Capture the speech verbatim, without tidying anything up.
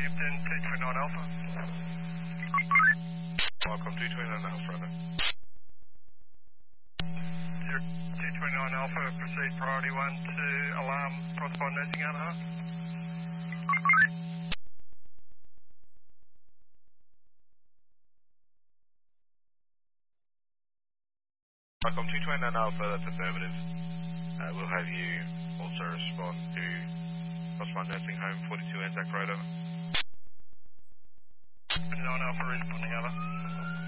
Hampton, two twenty-nine Alpha. Welcome, two twenty-nine Alpha, brother. two twenty-nine Alpha, proceed priority one to alarm correspond nursing Anaha. Welcome, two twenty-nine Alpha, that's affirmative. Uh, we'll have you also respond to Crossbar Nursing Home, forty-two Anzac Road, over. two twenty-nine Alpha responding over.